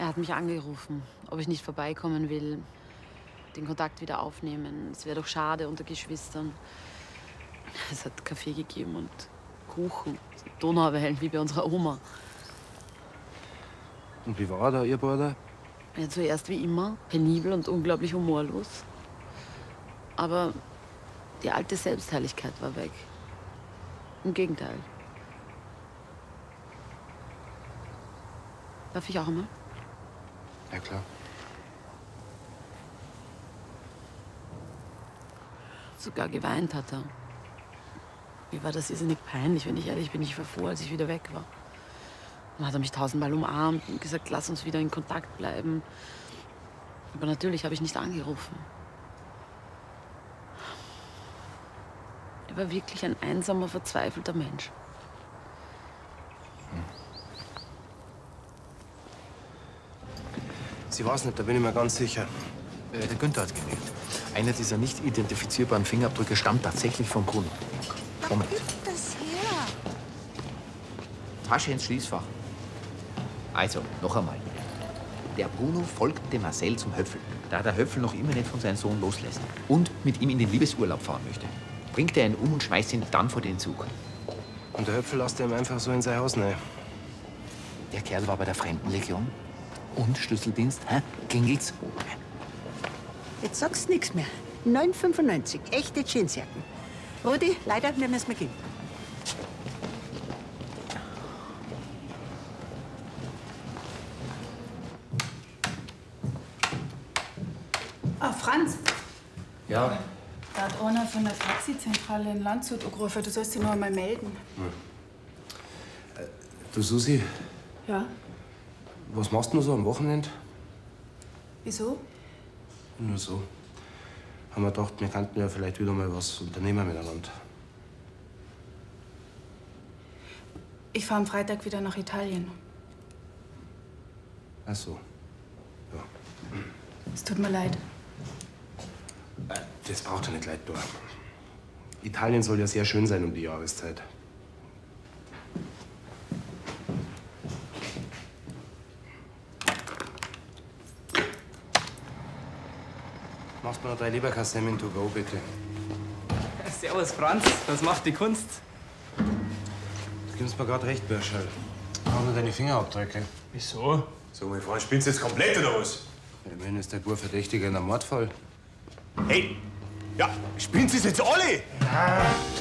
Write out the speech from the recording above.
Er hat mich angerufen, ob ich nicht vorbeikommen will, den Kontakt wieder aufnehmen. Es wäre doch schade unter Geschwistern. Es hat Kaffee gegeben und Kuchen, Donauwellen wie bei unserer Oma. Und wie war da Ihr Bruder? Ja, zuerst wie immer, penibel und unglaublich humorlos. Aber die alte Selbstherrlichkeit war weg. Im Gegenteil. Darf ich auch einmal? Ja, klar. Sogar geweint hat er. Mir war das irrsinnig peinlich, wenn ich ehrlich bin. Ich war froh, als ich wieder weg war. Dann hat er mich tausendmal umarmt und gesagt, lass uns wieder in Kontakt bleiben. Aber natürlich habe ich nicht angerufen. Er war wirklich ein einsamer, verzweifelter Mensch. Sie weiß nicht, da bin ich mir ganz sicher. Der Günther hat gewählt. Einer dieser nicht identifizierbaren Fingerabdrücke stammt tatsächlich von Bruno. Moment. Gib das her. Tasche ins Schließfach. Also, noch einmal. Der Bruno folgt dem Marcel zum Höpfl, da der Höpfl noch immer nicht von seinem Sohn loslässt und mit ihm in den Liebesurlaub fahren möchte. Bringt er ihn um und schmeißt ihn dann vor den Zug. Und der Höpfl lässt ihm einfach so in sein Haus rein. Der Kerl war bei der Fremdenlegion und Schlüsseldienst. Hä? Klingelt's? Jetzt sagst du nichts mehr. 9,95. Echte Jeansjacken. Rudi, leider, wir müssen gehen. Ah, Franz, Ja. da hat einer von der Taxizentrale in Landshut angerufen. Du sollst dich noch einmal melden. Du, Susi, Ja? was machst du so am Wochenende? Wieso? Nur so. Haben wir gedacht, wir könnten ja vielleicht wieder mal was unternehmen miteinander. Ich fahre am Freitag wieder nach Italien. Ach so. Ja. Es tut mir leid. Das braucht ja nicht leid tun. Italien soll ja sehr schön sein um die Jahreszeit. Machst du noch 3 Leberkassem to go, bitte? Servus, Franz. Was macht die Kunst? Du gibst mir gerade recht, Börschel. Brauch nur deine Fingerabdrücke. Wieso? So, mein Freund, spielst du jetzt komplett oder was? Immerhin ist der Bub Verdächtiger in einem Mordfall. Hey! Ja, spielen Sie es jetzt alle?